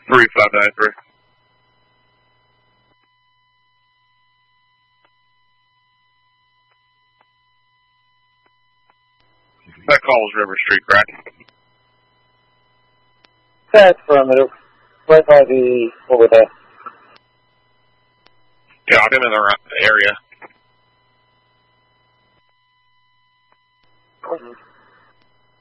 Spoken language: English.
3593. That call was River Street, correct? That's affirmative. Right by the, over there. Yeah, I'm in the area.